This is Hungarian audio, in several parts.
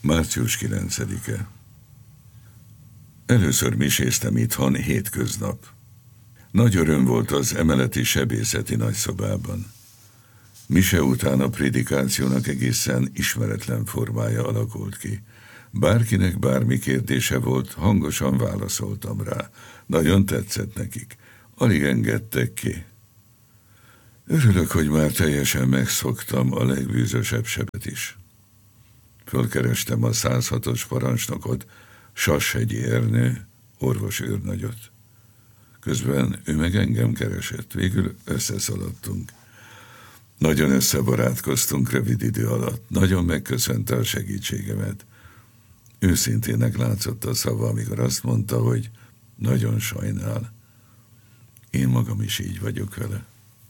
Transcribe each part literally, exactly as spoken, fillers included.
március kilencedike. Először miséztem itthon hétköznap. Nagy öröm volt az emeleti sebészeti nagyszobában. Mise után a prédikációnak egészen ismeretlen formája alakult ki. Bárkinek bármi kérdése volt, hangosan válaszoltam rá. Nagyon tetszett nekik. Alig engedtek ki. Örülök, hogy már teljesen megszoktam a legbűzösebb sebet is. Fölkerestem a száz hatos parancsnokot, Sashegyi Ernő, orvos őrnagyot. Közben ő meg engem keresett, végül összeszaladtunk. Nagyon összebarátkoztunk rövid idő alatt, nagyon megköszönte a segítségemet. Őszintének látszott a szava, amikor azt mondta, hogy nagyon sajnál. Én magam is így vagyok vele.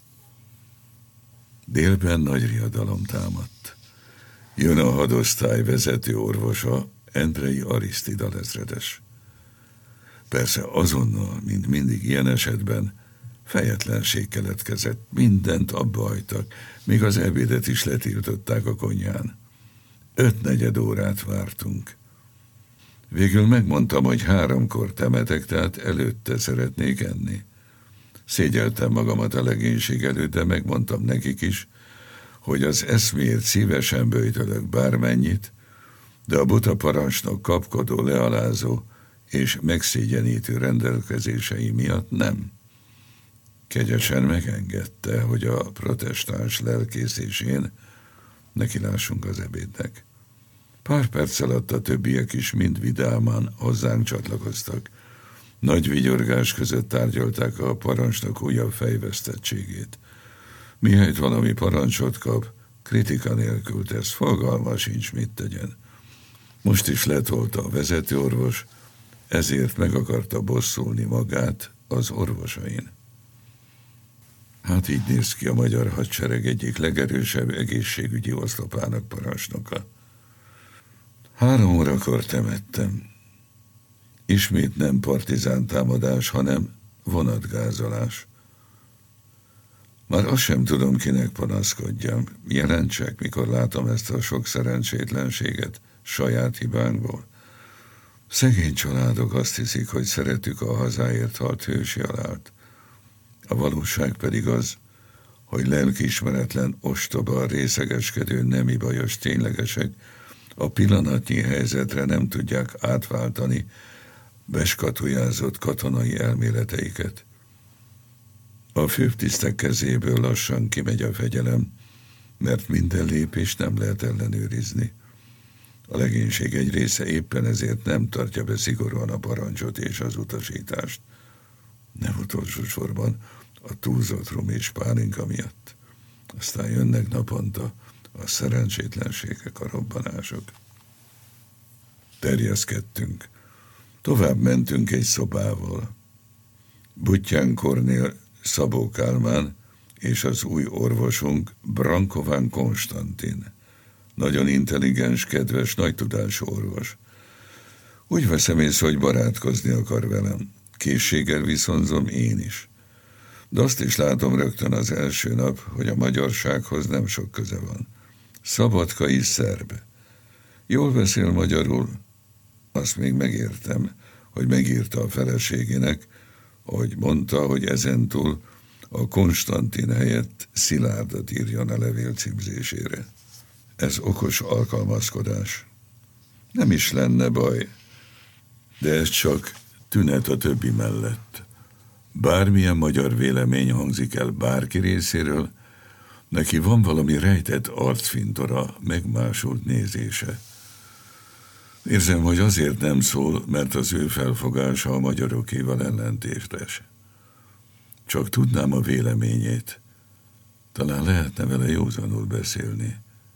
Délben nagy riadalom támadt. Jön a hadosztály vezető orvosa, Endrei Arisztida ezredes. Persze azonnal, mint mindig ilyen esetben, fejetlenség keletkezett, mindent abba hagytak, még az ebédet is letiltották a konyhán. Ötnegyed órát vártunk. Végül megmondtam, hogy háromkor temetek, tehát előtte szeretnék enni. Szégyeltem magamat a legénység előtt, de megmondtam nekik is, hogy az eszméért szívesen böjtölök bármennyit, de a buta parancsnok kapkodó, lealázó és megszégyenítő rendelkezései miatt nem. Kegyesen megengedte, hogy a protestáns lelkész és én nekilássunk az ebédnek. Pár perc alatt a többiek is mind vidáman hozzánk csatlakoztak. Nagy vigyorgás között tárgyalták a parancsnok újabb fejvesztettségét. Mihelyt valami parancsot kap, kritika nélkül tesz, fogalma sincs, mit tegyen. Most is letolta a vezetőorvos, ezért meg akarta bosszulni magát az orvosain. Hát így néz ki a magyar hadsereg egyik legerősebb egészségügyi oszlopának parancsnoka. Három órakor temettem. Ismét nem partizán támadás, hanem vonatgázolás. Már azt sem tudom, kinek panaszkodjam. Jelentsek, mikor látom ezt a sok szerencsétlenséget saját hibánkból. Szegény családok azt hiszik, hogy szeretük a hazáért halt hősi halált. A valóság pedig az, hogy lelkiismeretlen, ostoba, részegeskedő, nemi bajos ténylegesek a pillanatnyi helyzetre nem tudják átváltani beskatujázott katonai elméleteiket. A főtisztek kezéből lassan kimegy a fegyelem, mert minden lépést nem lehet ellenőrizni. A legénység egy része éppen ezért nem tartja be szigorúan a parancsot és az utasítást. Nem utolsó sorban a túlzott rum és pálinka miatt. Aztán jönnek naponta a szerencsétlenségek, a robbanások. Terjeszkedtünk. Tovább mentünk egy szobával. Buttyán Kornél, Szabó Kálmán és az új orvosunk Brankován Konstantin. Nagyon intelligens, kedves, nagy tudású orvos. Úgy veszem észre, hogy barátkozni akar velem. Készséggel viszonzom én is. De azt is látom rögtön az első nap, hogy a magyarsághoz nem sok köze van. Szabadkai szerb. Jól beszél magyarul, azt még megértem, hogy megírta a feleségének, hogy mondta, hogy ezentúl a Konstantin helyett Szilárdat írjon a levél címzésére. Ez okos alkalmazkodás. Nem is lenne baj, de ez csak tünet a többi mellett. Bármilyen magyar vélemény hangzik el bárki részéről, neki van valami rejtett arcfintora, megmásult nézése. Érzem, hogy azért nem szól, mert az ő felfogása a magyarokéval ellentétes. Csak tudnám a véleményét, talán lehetne vele józanul beszélni,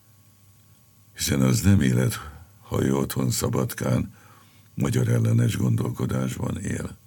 hiszen az nem élet, ha ő otthon Szabadkán magyar ellenes gondolkodásban él.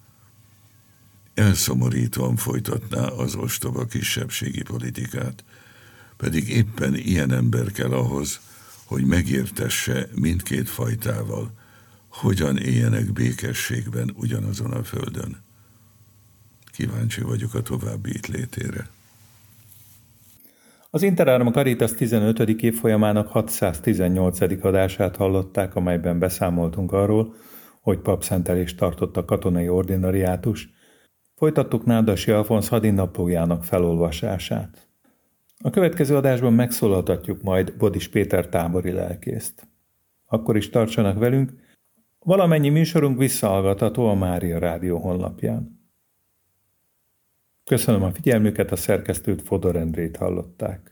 Elszomorítóan folytatná az ostoba kisebbségi politikát, pedig éppen ilyen ember kell ahhoz, hogy megértesse mindkét fajtával, hogyan éljenek békességben ugyanazon a földön. Kíváncsi vagyok a további itt létére. Az Inter-Arma Caritas tizenötödik évfolyamának hatszáztizennyolcadik adását hallották, amelyben beszámoltunk arról, hogy papszentelést tartott a katonai ordinariátus. Folytattuk Nádasi Alfonz hadinaplójának felolvasását. A következő adásban megszólaltatjuk majd Bodis Péter tábori lelkészt. Akkor is tartsanak velünk, valamennyi műsorunk visszahallgatható a Mária Rádió honlapján. Köszönöm a figyelmüket, a szerkesztőt, Fodor Endrét hallották.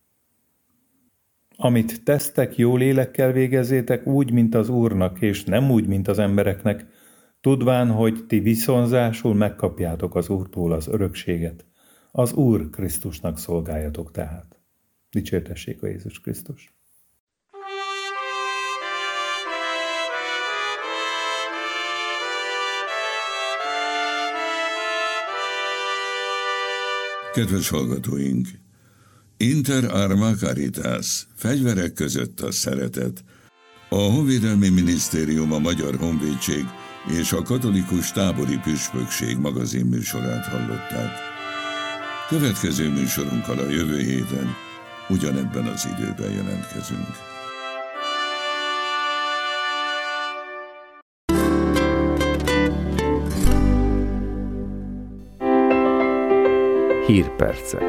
Amit tesztek, jó lélekkel végezzétek úgy, mint az Úrnak, és nem úgy, mint az embereknek, tudván, hogy ti viszonzásul megkapjátok az Úrtól az örökséget. Az Úr Krisztusnak szolgáljatok tehát. Dicsértessék a Jézus Krisztus! Kedves hallgatóink! Inter-Arma Caritas, fegyverek között a szeretet. A Honvédelmi Minisztérium, a Magyar Honvédség és a Katolikus Tábori Püspökség magazin műsorát hallották. Következő műsorunkkal a jövő héten ugyanebben az időben jelentkezünk. Hírpercek.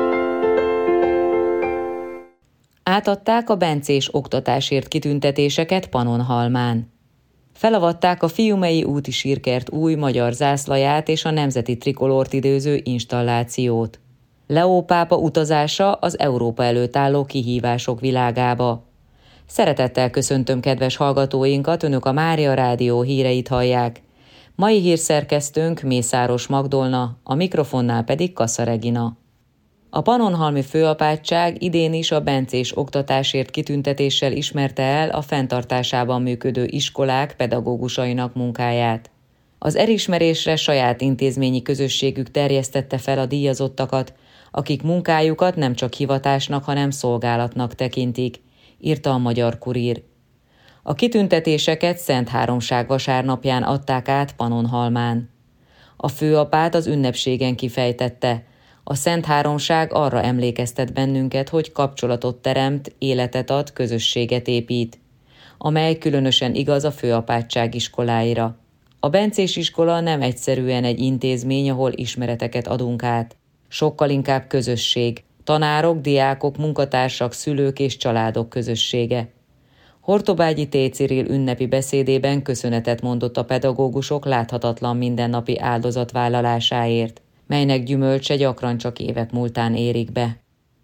Átadták a bencés oktatásért kitüntetéseket Pannonhalmán. Felavatták a Fiumei úti sírkert új magyar zászlaját és a nemzeti trikolort időző installációt. Leó pápa utazása az Európa előtt álló kihívások világába. Szeretettel köszöntöm kedves hallgatóinkat, önök a Mária Rádió híreit hallják. Mai hírszerkesztőnk Mészáros Magdolna, a mikrofonnál pedig Kassa Regina. A pannonhalmi főapátság idén is a bencés oktatásért kitüntetéssel ismerte el a fenntartásában működő iskolák pedagógusainak munkáját. Az elismerésre saját intézményi közösségük terjesztette fel a díjazottakat, akik munkájukat nem csak hivatásnak, hanem szolgálatnak tekintik, írta a Magyar Kurír. A kitüntetéseket Szentháromság vasárnapján adták át Pannonhalmán. A főapát az ünnepségen kifejtette: a Szentháromság arra emlékeztet bennünket, hogy kapcsolatot teremt, életet ad, közösséget épít, amely különösen igaz a főapátság iskoláira. A bencés iskola nem egyszerűen egy intézmény, ahol ismereteket adunk át. Sokkal inkább közösség, tanárok, diákok, munkatársak, szülők és családok közössége. Hortobágyi T. Cyril ünnepi beszédében köszönetet mondott a pedagógusok láthatatlan mindennapi áldozatvállalásáért, melynek gyümölcse gyakran csak évek múltán érik be.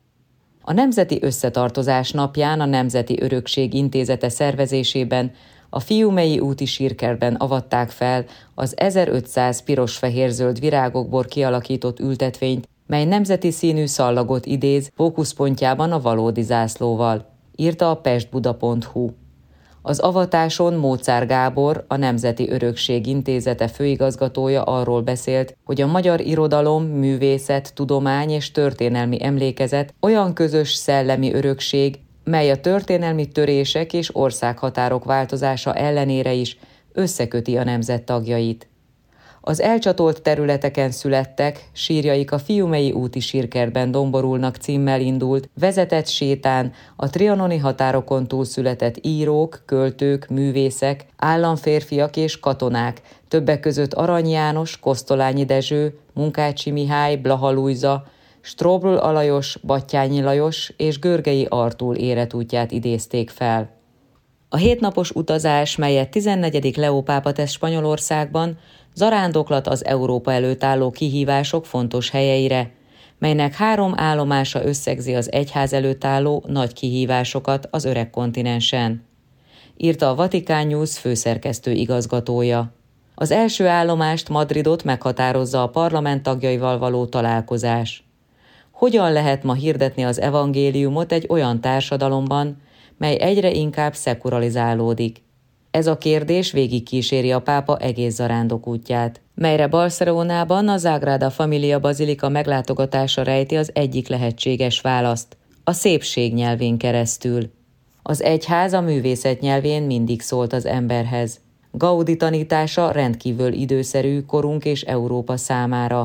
A Nemzeti Összetartozás napján a Nemzeti Örökség Intézete szervezésében a Fiumei úti sírkertben avatták fel az ezerötszáz piros-fehér-zöld virágokból kialakított ültetvényt, mely nemzeti színű szallagot idéz, fókuszpontjában a valódi zászlóval, írta a pestbuda pont hu. Az avatáson Móczár Gábor, a Nemzeti Örökség Intézete főigazgatója arról beszélt, hogy a magyar irodalom, művészet, tudomány és történelmi emlékezet olyan közös szellemi örökség, mely a történelmi törések és országhatárok változása ellenére is összeköti a nemzet tagjait. Az elcsatolt területeken születtek, sírjaik a Fiumei úti sírkertben domborulnak címmel indult, vezetett sétán a trianoni határokon túl született írók, költők, művészek, államférfiak és katonák, többek között Arany János, Kosztolányi Dezső, Munkácsi Mihály, Blaha Lujza, Strobl Alajos, Battyányi Lajos és Görgei Artúr életútját idézték fel. A hétnapos utazás, melyet tizennegyedik Leó pápa tesz Spanyolországban, zarándoklat az Európa előtt álló kihívások fontos helyeire, melynek három állomása összegzi az egyház előtt álló nagy kihívásokat az öreg kontinensen, írta a Vatikán News főszerkesztő igazgatója. Az első állomást, Madridot meghatározza a parlament tagjaival való találkozás. Hogyan lehet ma hirdetni az evangéliumot egy olyan társadalomban, mely egyre inkább szekulalizálódik? Ez a kérdés végigkíséri a pápa egész zarándok útját, melyre Barcelonában a Sagrada Familia bazilika meglátogatása rejti az egyik lehetséges választ, a szépség nyelvén keresztül. Az egyház a művészet nyelvén mindig szólt az emberhez. Gaudi tanítása rendkívül időszerű korunk és Európa számára.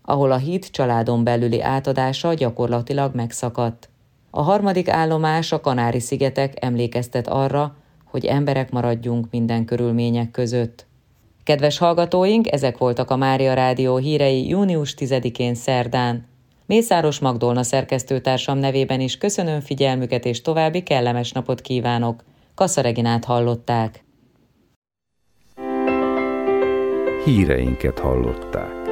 ahol a híd családon belüli átadása gyakorlatilag megszakadt. A harmadik állomás, a Kanári-szigetek emlékeztet arra, hogy emberek maradjunk minden körülmények között. Kedves hallgatóink, ezek voltak a Mária Rádió hírei június tizedikén szerdán. Mészáros Magdolna szerkesztőtársam nevében is köszönöm figyelmüket és további kellemes napot kívánok. Kassa Reginát hallották. Híreinket hallották.